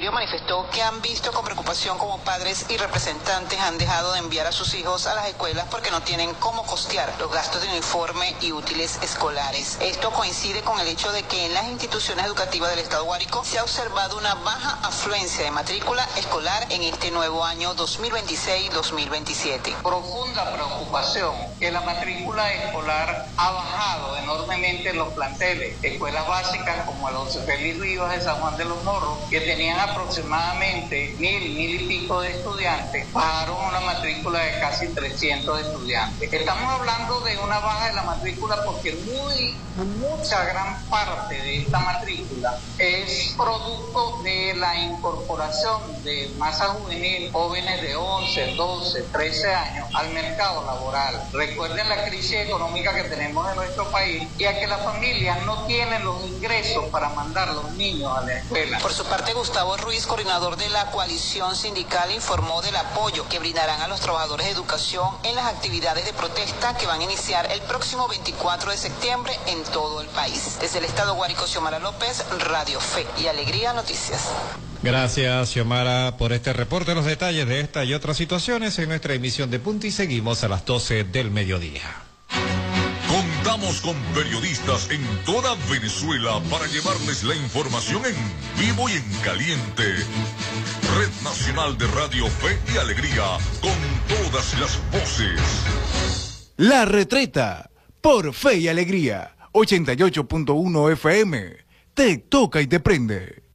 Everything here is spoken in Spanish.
funcionario manifestó que han visto con preocupación como padres y representantes han dejado de enviar a sus hijos a las escuelas porque no tienen cómo costear los gastos de uniforme y útiles escolares. Esto coincide con el hecho de que en las instituciones educativas del Estado Guárico se ha observado una baja afluencia de matrícula escolar en este nuevo año 2026-2027. Profunda preocupación que la matrícula escolar ha bajado enormemente en los planteles. Escuelas básicas como el José Félix Rivas de San Juan de los Morros, que tenían aproximadamente 1.000 y pico de estudiantes, bajaron una matrícula de casi 300 estudiantes. Estamos hablando de una baja de la matrícula porque mucha gran parte de esta matrícula es producto de la incorporación de masa juvenil, jóvenes de 11, 12, 13 años al mercado laboral. Recuerden la crisis económica que tenemos en nuestro país y a que las familias no tienen los ingresos para mandar a los niños a la escuela. Por su parte, Gustavo Ruiz, coordinador de la coalición sindical, informó del apoyo que brindarán a los trabajadores de educación en las actividades de protesta que van a iniciar el próximo 24 de septiembre en todo el país. Desde el Estado Guárico, Xiomara López, Radio Fe y Alegría Noticias. Gracias, Xiomara, por este reporte. Los detalles de esta y otras situaciones en nuestra emisión de Punta y seguimos a las 12 del mediodía. Contamos con periodistas en toda Venezuela para llevarles la información en vivo y en caliente. Red Nacional de Radio Fe y Alegría, con todas las voces. La Retreta, por Fe y Alegría, 88.1 FM. Te toca y te prende.